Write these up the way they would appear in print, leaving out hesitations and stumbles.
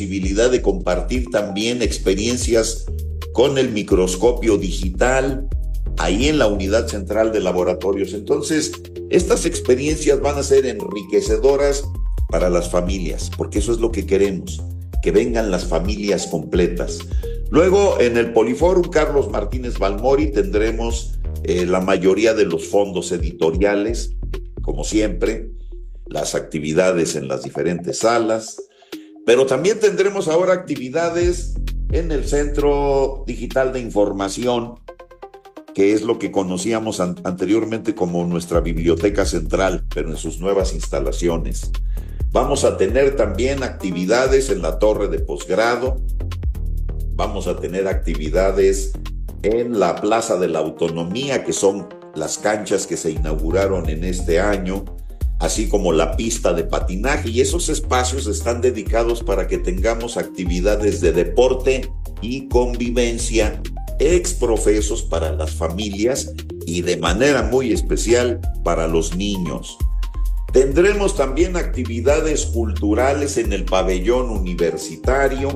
posibilidad de compartir también experiencias con el microscopio digital, ahí en la unidad central de laboratorios. Entonces, estas experiencias van a ser enriquecedoras para las familias, porque eso es lo que queremos, que vengan las familias completas. Luego, en el Poliforum Carlos Martínez Balmori tendremos la mayoría de los fondos editoriales, como siempre, las actividades en las diferentes salas, pero también tendremos ahora actividades en el Centro Digital de Información, que es lo que conocíamos anteriormente como nuestra biblioteca central, pero en sus nuevas instalaciones. Vamos a tener también actividades en la torre de posgrado, vamos a tener actividades en la Plaza de la Autonomía, que son las canchas que se inauguraron en este año, así como la pista de patinaje, y esos espacios están dedicados para que tengamos actividades de deporte y convivencia exprofesos para las familias y de manera muy especial para los niños. Tendremos también actividades culturales en el pabellón universitario.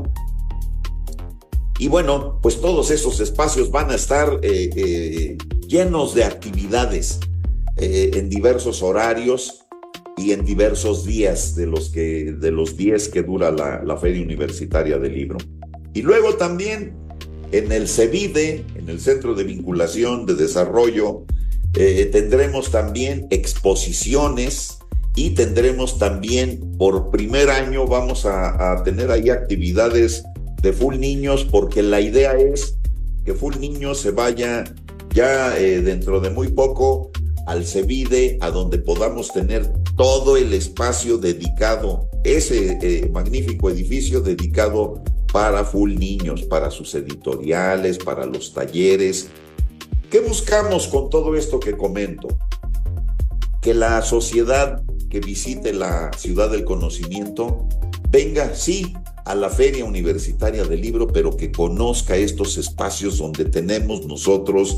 Y bueno, pues todos esos espacios van a estar llenos de actividades en diversos horarios y en diversos días de los 10 que dura la Feria Universitaria del Libro. Y luego también en el CEVIDE, en el Centro de Vinculación de Desarrollo, tendremos también exposiciones y tendremos también, por primer año, vamos a tener ahí actividades de Full Niños, porque la idea es que Full Niños se vaya ya dentro de muy poco al CEVIDE, a donde podamos tener todo el espacio dedicado, ese magnífico edificio dedicado para Full Niños, para sus editoriales, para los talleres. ¿Qué buscamos con todo esto que comento? Que la sociedad que visite la Ciudad del Conocimiento venga, sí, a la Feria Universitaria del Libro, pero que conozca estos espacios donde tenemos nosotros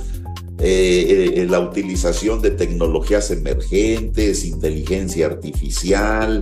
la utilización de tecnologías emergentes, inteligencia artificial,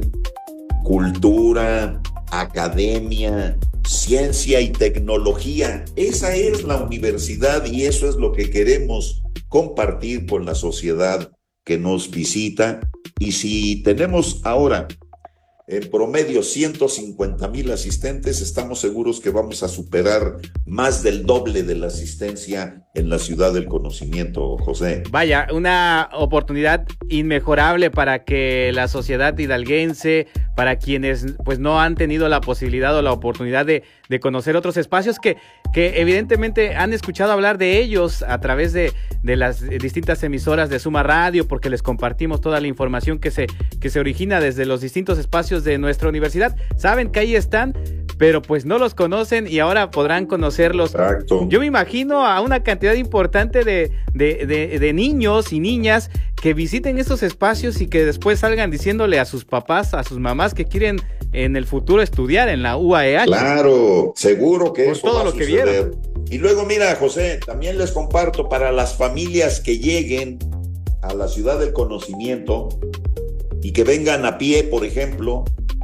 cultura, academia, ciencia y tecnología. Esa es la universidad y eso es lo que queremos compartir con la sociedad que nos visita. Y si tenemos ahora en promedio 150,000 asistentes, estamos seguros que vamos a superar más del doble de la asistencia en la Ciudad del Conocimiento, José. Vaya, una oportunidad inmejorable para que la sociedad hidalguense, para quienes pues no han tenido la posibilidad o la oportunidad de conocer otros espacios que evidentemente han escuchado hablar de ellos a través de las distintas emisoras de Suma Radio, porque les compartimos toda la información que se origina desde los distintos espacios de nuestra universidad. Saben que ahí están, pero pues no los conocen y ahora podrán conocerlos. Exacto. Yo me imagino a una cantidad importante de niños y niñas que visiten estos espacios y que después salgan diciéndole a sus papás, a sus mamás que quieren en el futuro estudiar en la UAEH. Claro, seguro que por eso todo va a lo que suceder. vieron. Y luego mira, José, también les comparto para las familias que lleguen a la Ciudad del Conocimiento y que vengan a pie, por ejemplo,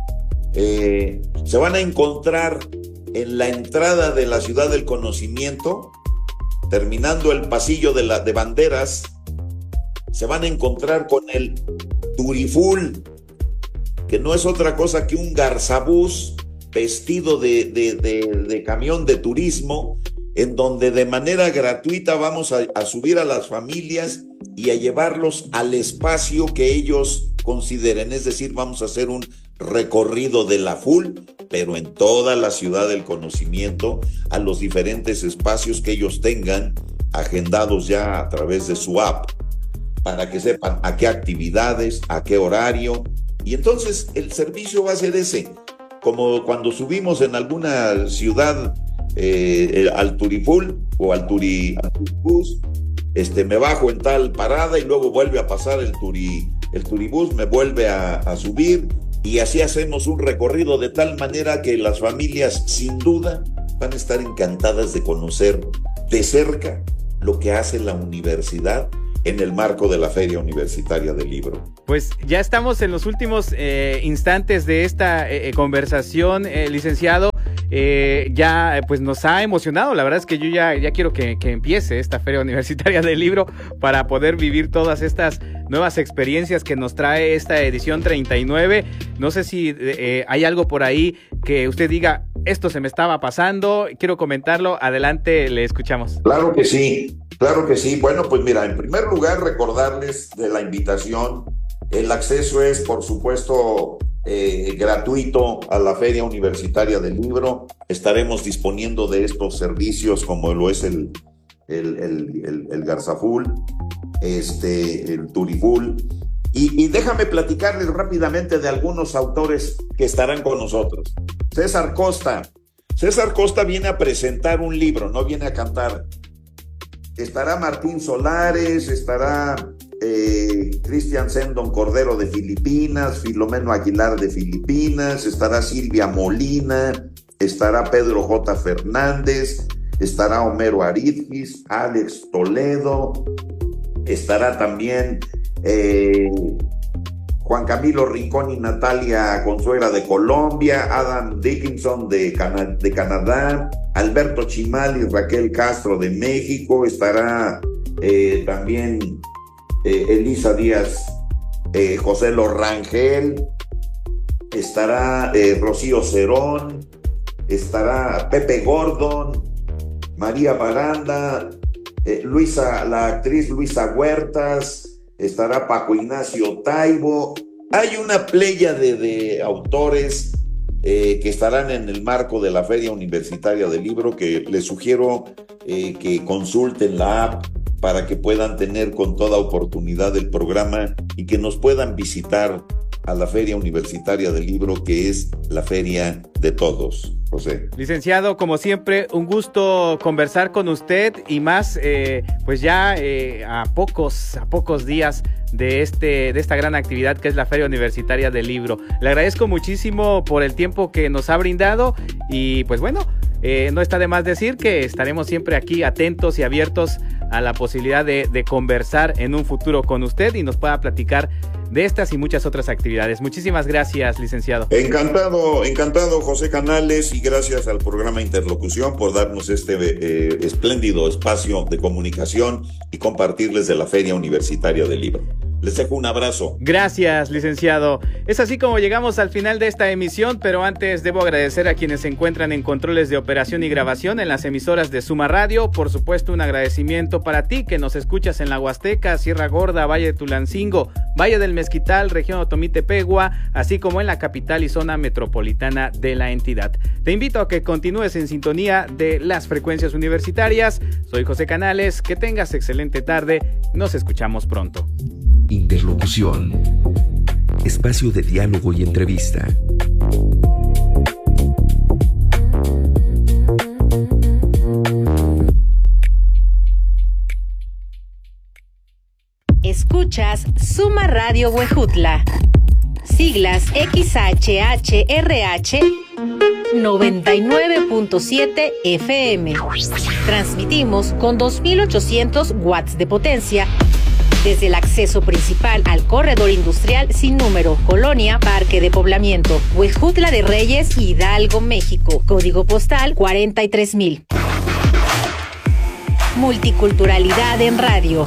se van a encontrar en la entrada de la Ciudad del Conocimiento, terminando el pasillo de banderas, se van a encontrar con el Turiful, que no es otra cosa que un garzabús vestido de camión de turismo, en donde de manera gratuita vamos a subir a las familias y a llevarlos al espacio que ellos consideren. Es decir, vamos a hacer un recorrido de la Full, pero en toda la Ciudad del Conocimiento, a los diferentes espacios que ellos tengan agendados ya a través de su app, para que sepan a qué actividades, a qué horario. Y entonces el servicio va a ser ese, como cuando subimos en alguna ciudad al Turiful o al Turibús, me bajo en tal parada y luego vuelve a pasar el Turibús, me vuelve a subir, y así hacemos un recorrido de tal manera que las familias sin duda van a estar encantadas de conocer de cerca lo que hace la universidad en el marco de la Feria Universitaria del Libro. Pues ya estamos en los últimos instantes de esta conversación, licenciado. ya pues nos ha emocionado. La verdad es que yo ya quiero que empiece esta Feria Universitaria del Libro para poder vivir todas estas nuevas experiencias que nos trae esta edición 39. No sé si hay algo por ahí que usted diga, esto se me estaba pasando, quiero comentarlo. Adelante, le escuchamos. Claro que sí. Bueno, pues mira, en primer lugar, recordarles de la invitación. El acceso es, por supuesto, gratuito a la Feria Universitaria del Libro. Estaremos disponiendo de estos servicios como lo es el Garzaful, el Turiful. Y déjame platicarles rápidamente de algunos autores que estarán con nosotros. César Costa viene a presentar un libro, no viene a cantar. Estará Martín Solares, estará Cristian Sendon Cordero de Filipinas, Filomeno Aguilar de Filipinas, estará Silvia Molina, estará Pedro J. Fernández, estará Homero Aridgis, Alex Toledo, estará también Juan Camilo Rincón y Natalia Consuegra de Colombia, Adam Dickinson de Canadá, Alberto Chimal y Raquel Castro de México, estará también Elisa Díaz, José Lorrangel, estará Rocío Cerón, estará Pepe Gordon, María Baranda, la actriz Luisa Huertas, estará Paco Ignacio Taibo. Hay una playa de autores que estarán en el marco de la Feria Universitaria del Libro, que les sugiero que consulten la app para que puedan tener con toda oportunidad el programa y que nos puedan visitar a la Feria Universitaria del Libro, que es la feria de todos. José. Licenciado, como siempre, un gusto conversar con usted y más, pues ya a pocos días de esta gran actividad que es la Feria Universitaria del Libro. Le agradezco muchísimo por el tiempo que nos ha brindado y pues bueno, no está de más decir que estaremos siempre aquí atentos y abiertos a la posibilidad de conversar en un futuro con usted y nos pueda platicar de estas y muchas otras actividades. Muchísimas gracias, licenciado. Encantado, José Canales, y gracias al programa Interlocución por darnos este espléndido espacio de comunicación y compartirles de la Feria Universitaria del Libro. Les dejo un abrazo. Gracias, licenciado. Es así como llegamos al final de esta emisión, pero antes debo agradecer a quienes se encuentran en controles de operación y grabación en las emisoras de Suma Radio. Por supuesto, un agradecimiento para ti que nos escuchas en la Huasteca, Sierra Gorda, Valle de Tulancingo, Valle del Mezquital, región Otomí-Tepegua, así como en la capital y zona metropolitana de la entidad. Te invito a que continúes en sintonía de las frecuencias universitarias. Soy José Canales, que tengas excelente tarde. Nos escuchamos pronto. Interlocución. Espacio de diálogo y entrevista. Escuchas Suma Radio Huejutla. Siglas XHHRH 99.7 FM. Transmitimos con 2.800 watts de potencia desde el acceso principal al corredor industrial sin número, Colonia Parque de Poblamiento, Huejutla de Reyes, Hidalgo, México. Código postal 43,000. Multiculturalidad en radio.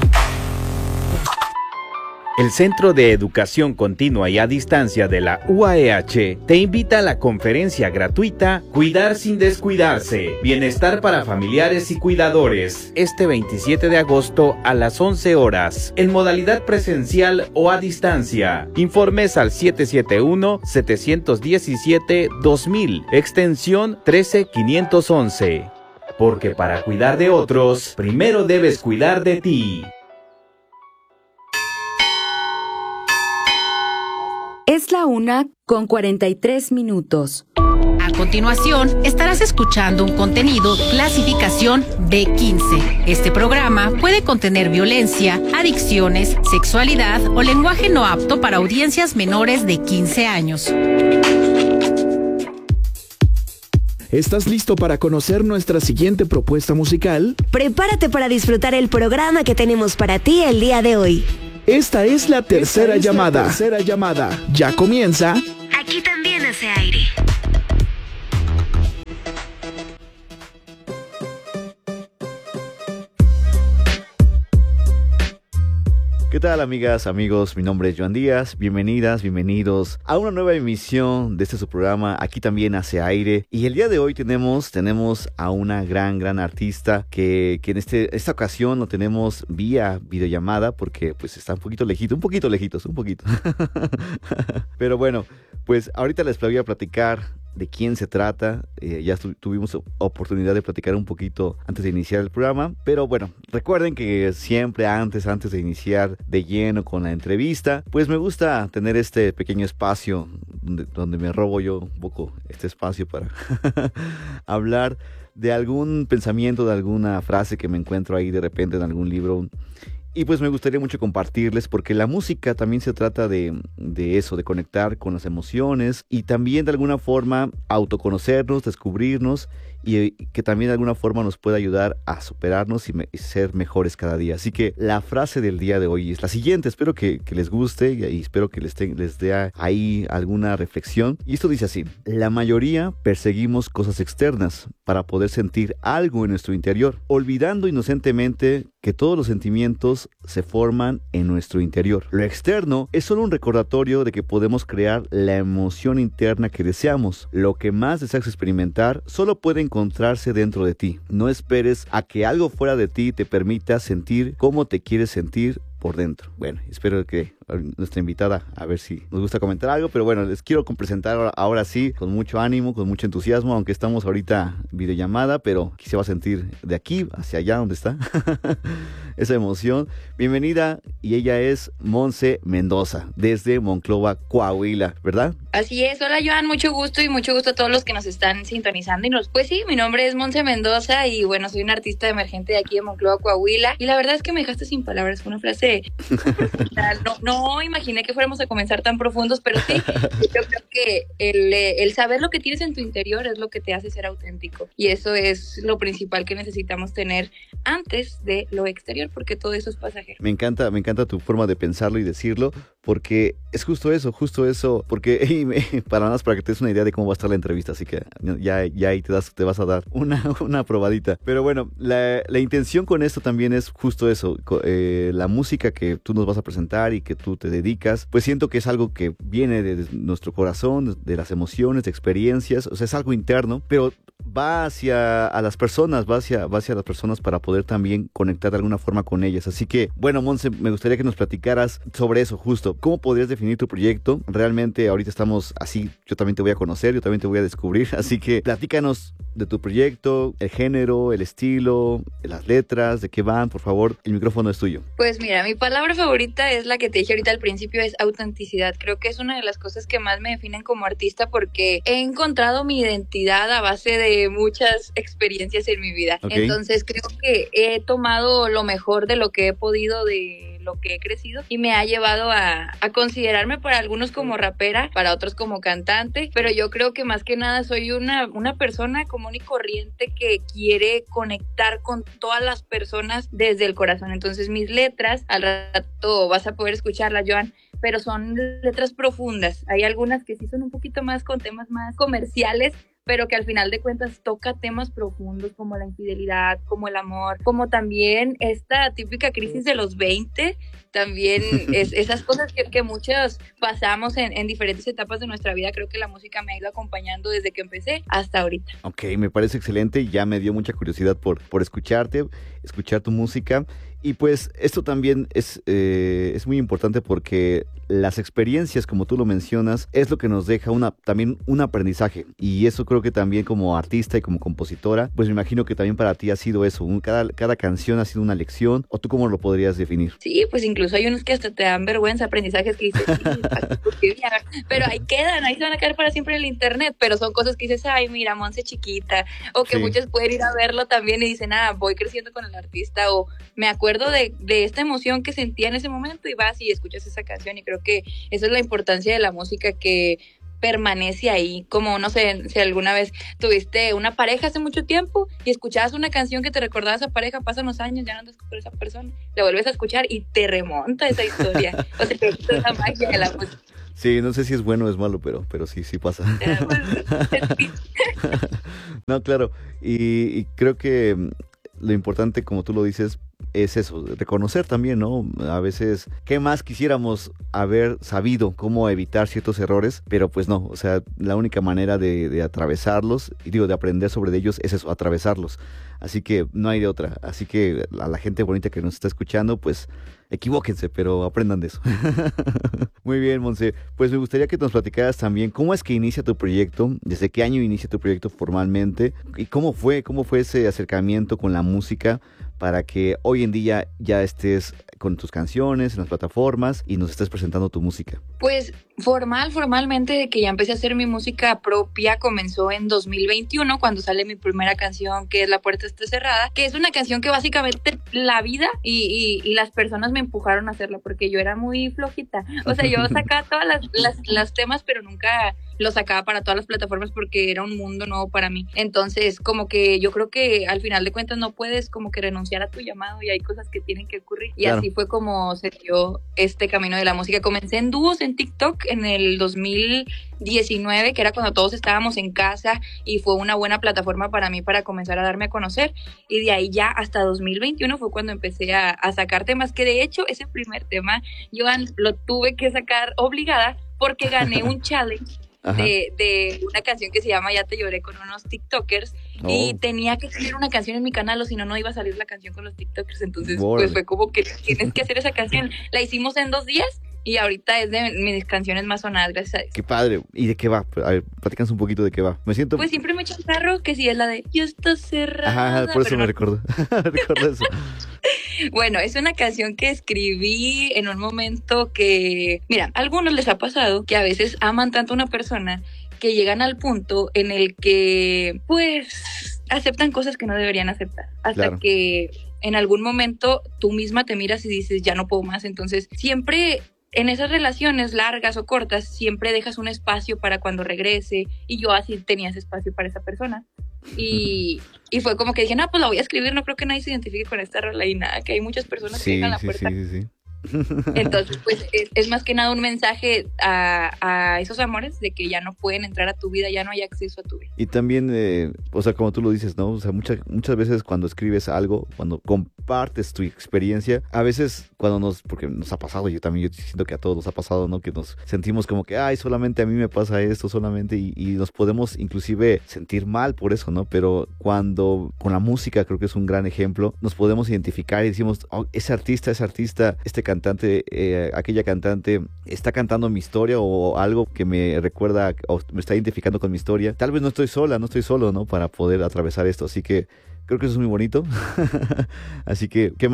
El Centro de Educación Continua y a Distancia de la UAEH te invita a la conferencia gratuita Cuidar sin descuidarse, Bienestar para familiares y cuidadores, este 27 de agosto a las 11 horas, en modalidad presencial o a distancia. Informes al 771-717-2000, extensión 13511. Porque para cuidar de otros, primero debes cuidar de ti. Es la 1:43. A continuación, estarás escuchando un contenido clasificación B15. Este programa puede contener violencia, adicciones, sexualidad o lenguaje no apto para audiencias menores de 15 años. ¿Estás listo para conocer nuestra siguiente propuesta musical? Prepárate para disfrutar el programa que tenemos para ti el día de hoy. Esta es la tercera llamada. Ya comienza. Aquí también hace aire. ¿Qué tal, amigas, amigos? Mi nombre es Joan Díaz. Bienvenidas, bienvenidos a una nueva emisión de su programa, aquí también Hace Aire. Y el día de hoy tenemos a una gran artista que en esta ocasión lo tenemos vía videollamada porque pues está un poquito lejitos. Pero bueno, pues ahorita les voy a platicar de quién se trata. Ya tuvimos oportunidad de platicar un poquito antes de iniciar el programa, pero bueno, recuerden que siempre antes de iniciar de lleno con la entrevista, pues me gusta tener este pequeño espacio donde me robo yo un poco este espacio para hablar de algún pensamiento, de alguna frase que me encuentro ahí de repente en algún libro. Y pues me gustaría mucho compartirles, porque la música también se trata de eso, de conectar con las emociones y también de alguna forma autoconocernos, descubrirnos, y que también de alguna forma nos puede ayudar a superarnos y ser mejores cada día. Así que la frase del día de hoy es la siguiente. Espero que les guste y espero que les dé ahí alguna reflexión. Y esto dice así: la mayoría perseguimos cosas externas para poder sentir algo en nuestro interior, olvidando inocentemente que todos los sentimientos se forman en nuestro interior. Lo externo es solo un recordatorio de que podemos crear la emoción interna que deseamos. Lo que más deseas experimentar solo puede encontrarse dentro de ti. No esperes a que algo fuera de ti te permita sentir cómo te quieres sentir por dentro. Bueno, espero que nuestra invitada, a ver si nos gusta comentar algo, pero bueno, les quiero presentar ahora sí, con mucho ánimo, con mucho entusiasmo, aunque estamos ahorita videollamada, pero aquí se va a sentir de aquí hacia allá donde está esa emoción. Bienvenida, y ella es Monse Mendoza, desde Monclova, Coahuila, ¿verdad? Así es. Hola, Joan, mucho gusto a todos los que nos están sintonizando. Pues sí, mi nombre es Monse Mendoza y bueno, soy una artista emergente de aquí de Monclova, Coahuila, y la verdad es que me dejaste sin palabras. Fue una frase no imaginé que fuéramos a comenzar tan profundos, pero sí, yo creo que el saber lo que tienes en tu interior es lo que te hace ser auténtico, y eso es lo principal que necesitamos tener antes de lo exterior, porque todo eso es pasajero. Me encanta tu forma de pensarlo y decirlo, porque es justo eso, porque para que te des una idea de cómo va a estar la entrevista, así que ya ahí te vas a dar una probadita. Pero bueno, la intención con esto también es justo eso, la música que tú nos vas a presentar y que tú te dedicas, pues siento que es algo que viene de nuestro corazón, de las emociones, de experiencias, o sea, es algo interno, pero va hacia las personas para poder también conectar de alguna forma con ellas. Así que, bueno, Monse, me gustaría que nos platicaras sobre eso justo. ¿Cómo podrías definir tu proyecto? Realmente ahorita estamos así, yo también te voy a conocer, yo también te voy a descubrir, así que platícanos de tu proyecto, el género, el estilo, las letras, de qué van, por favor, el micrófono es tuyo. Pues mira, mi palabra favorita es la que te dije ahorita al principio, es autenticidad. Creo que es una de las cosas que más me definen como artista, porque he encontrado mi identidad a base de muchas experiencias en mi vida. Okay. Entonces creo que he tomado lo mejor de lo que he podido, de lo que he crecido, y me ha llevado a considerarme para algunos como rapera, para otros como cantante, pero yo creo que más que nada soy una persona común y corriente que quiere conectar con todas las personas desde el corazón. Entonces mis letras, al rato vas a poder escucharlas, Joan, pero son letras profundas. Hay algunas que sí son un poquito más con temas más comerciales, pero que al final de cuentas toca temas profundos como la infidelidad, como el amor, como también esta típica crisis de los 20, también esas cosas que muchos pasamos en diferentes etapas de nuestra vida. Creo que la música me ha ido acompañando desde que empecé hasta ahorita. Ok, me parece excelente, ya me dio mucha curiosidad por escuchar tu música. Y pues esto también es muy importante, porque las experiencias, como tú lo mencionas, es lo que nos deja también un aprendizaje. Y eso creo que también como artista y como compositora, pues me imagino que también para ti ha sido eso. Cada canción ha sido una lección. ¿O tú cómo lo podrías definir? Sí, pues incluso hay unos que hasta te dan vergüenza, aprendizajes que dices, sí, pero ahí quedan, ahí se van a quedar para siempre en el internet. Pero son cosas que dices, ay, mira, Monse chiquita. O que muchos pueden ir a verlo también y dicen, voy creciendo con el artista, o me acuerdo de esta emoción que sentía en ese momento, y vas y escuchas esa canción. Y creo que esa es la importancia de la música, que permanece ahí. Como no sé, si alguna vez tuviste una pareja hace mucho tiempo y escuchabas una canción que te recordaba a esa pareja, pasan los años, ya no andas con esa persona, la vuelves a escuchar y te remonta esa historia. O sea, te quita esa magia de la música. Sí, no sé si es bueno o es malo, pero sí pasa. No, claro. Y creo que lo importante, como tú lo dices, es eso, reconocer también, ¿no? A veces, ¿qué más quisiéramos haber sabido cómo evitar ciertos errores? Pero pues no, o sea, la única manera de atravesarlos, y digo, de aprender sobre ellos es eso, atravesarlos. Así que no hay de otra. Así que a la gente bonita que nos está escuchando, pues equivóquense, pero aprendan de eso. Muy bien, Monse. Pues me gustaría que nos platicaras también cómo es que inicia tu proyecto, desde qué año inicia tu proyecto formalmente y cómo fue ese acercamiento con la música para que hoy en día ya estés con tus canciones en las plataformas y nos estés presentando tu música. Pues formalmente de que ya empecé a hacer mi música propia comenzó en 2021 cuando sale mi primera canción, que es La Puerta Está Cerrada, que es una canción que básicamente la vida y las personas me empujaron a hacerla porque yo era muy flojita. O sea, yo sacaba todas las temas, pero nunca lo sacaba para todas las plataformas porque era un mundo nuevo para mí. Entonces, como que yo creo que al final de cuentas no puedes como que renunciar a tu llamado y hay cosas que tienen que ocurrir. Y claro, así fue como se dio este camino de la música. Comencé en dúos en TikTok en el 2019, que era cuando todos estábamos en casa y fue una buena plataforma para mí para comenzar a darme a conocer. Y de ahí ya hasta 2021 fue cuando empecé a sacar temas, que de hecho ese primer tema yo lo tuve que sacar obligada porque gané un challenge de una canción que se llama Ya Te Lloré con unos TikTokers y tenía que tener una canción en mi canal o si no, no iba a salir la canción con los TikTokers. Entonces pues fue como que tienes que hacer esa canción. La hicimos en 2 días y ahorita es de mis canciones más sonadas, gracias a Dios. Qué padre. ¿Y de qué va? A ver, platícanos un poquito de qué va. Me siento... Pues siempre me echo un carro que sí es la de Ya Está Cerrada. Ajá, por eso me recuerdo. Recuerdo eso. Bueno, es una canción que escribí en un momento que, mira, a algunos les ha pasado que a veces aman tanto a una persona que llegan al punto en el que, pues, aceptan cosas que no deberían aceptar. Hasta que en algún momento tú misma te miras y dices, ya no puedo más. Entonces, siempre en esas relaciones largas o cortas, siempre dejas un espacio para cuando regrese. Y yo así tenía ese espacio para esa persona. Y fue como que dije, no, pues la voy a escribir, no creo que nadie se identifique con esta rola y nada, que hay muchas personas que llegan a la puerta. Sí. Entonces, pues es más que nada un mensaje a esos amores de que ya no pueden entrar a tu vida, ya no hay acceso a tu vida. Y también, o sea, como tú lo dices, ¿no? O sea, muchas veces cuando escribes algo, cuando compartes tu experiencia, a veces porque nos ha pasado, yo siento que a todos nos ha pasado, ¿no? Que nos sentimos como que, ay, solamente a mí me pasa esto, solamente, y nos podemos inclusive sentir mal por eso, ¿no? Pero cuando con la música creo que es un gran ejemplo, nos podemos identificar y decimos, oh, ese artista, este cantante, aquella cantante está cantando mi historia o algo que me recuerda o me está identificando con mi historia. Tal vez no estoy solo, ¿no? Para poder atravesar esto. Así que creo que eso es muy bonito. Así que, ¿qué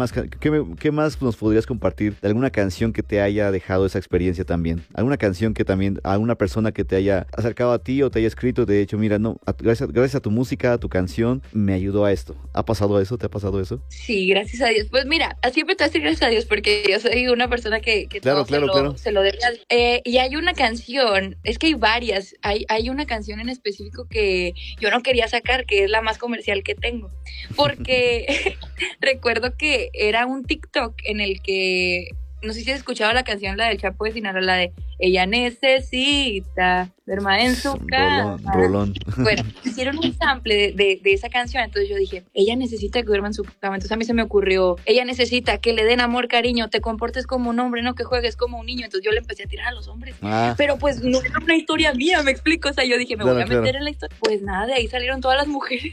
más nos podrías compartir de alguna canción que te haya dejado esa experiencia también? ¿Alguna canción que también, alguna persona que te haya acercado a ti o te haya escrito, te haya dicho, mira, no, gracias a tu música, a tu canción, me ayudó a esto? ¿Ha pasado eso? ¿Te ha pasado eso? Sí, gracias a Dios. Pues mira, siempre te voy a decir gracias a Dios porque yo soy una persona que claro. Se lo debe. Y hay una canción, es que hay varias, hay una canción en específico que yo no quería sacar, que es la más comercial que tengo. Porque recuerdo que era un TikTok en el que, no sé si has escuchado la canción, la del Chapo de Sinaloa, la de Ella necesita ver más en su casa. Rolón. Bueno, hicieron un sample de esa canción, entonces yo dije, ella necesita que duerma en su cama. Entonces a mí se me ocurrió, ella necesita que le den amor, cariño, te comportes como un hombre, no que juegues como un niño. Entonces yo le empecé a tirar a los hombres. Pero pues no era una historia mía, me explico. O sea, yo dije, me voy a meter en la historia. Pues nada, de ahí salieron todas las mujeres.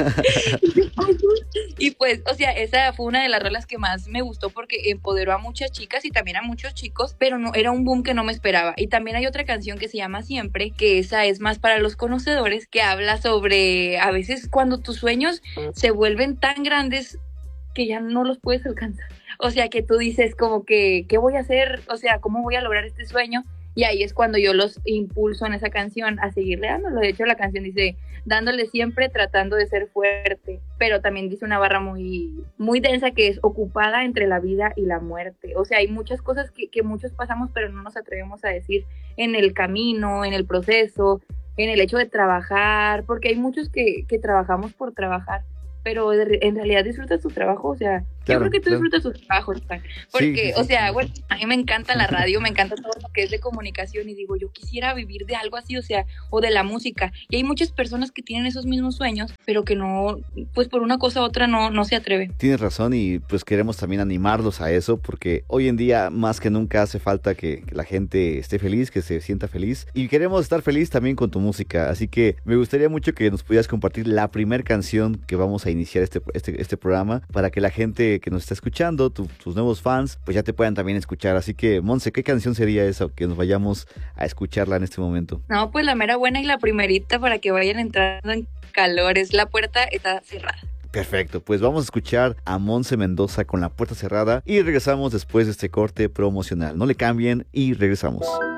Y pues, o sea, esa fue una de las rolas que más me gustó porque empoderó a muchas chicas y también a muchos chicos, pero no era un boom que no me esperaba. Y también hay otra canción que se llama Siempre, que esa es más para los conocedores, que habla sobre a veces cuando tus sueños se vuelven tan grandes que ya no los puedes alcanzar. O sea, que tú dices como que, ¿qué voy a hacer? O sea, ¿cómo voy a lograr este sueño? Y ahí es cuando yo los impulso en esa canción a seguirle dándolo. De hecho, la canción dice, dándole siempre, tratando de ser fuerte. Pero también dice una barra muy, muy densa que es ocupada entre la vida y la muerte. O sea, hay muchas cosas que muchos pasamos, pero no nos atrevemos a decir en el camino, en el proceso, en el hecho de trabajar. Porque hay muchos que trabajamos por trabajar. pero en realidad disfrutas tu trabajo, o sea, Claro, yo creo que tú claro. disfrutas tu trabajo, Stan, porque, Sí. o sea, bueno, a mí me encanta la radio, me encanta todo lo que es de comunicación y digo, yo quisiera vivir de algo así, o sea, o de la música, y hay muchas personas que tienen esos mismos sueños, pero que no, pues por una cosa u otra no se atreven. Tienes razón y pues queremos también animarlos a eso porque hoy en día más que nunca hace falta que la gente esté feliz, que se sienta feliz y queremos estar feliz también con tu música, así que me gustaría mucho que nos pudieras compartir la primer canción que vamos a iniciar este programa para que la gente que nos está escuchando, tus nuevos fans, pues ya te puedan también escuchar, así que Monse, ¿qué canción sería esa que nos vayamos a escucharla en este momento? No, pues la mera buena y la primerita para que vayan entrando en calor, es La Puerta Está Cerrada. Perfecto, pues vamos a escuchar a Monse Mendoza con La Puerta Cerrada y regresamos después de este corte promocional. No le cambien y regresamos.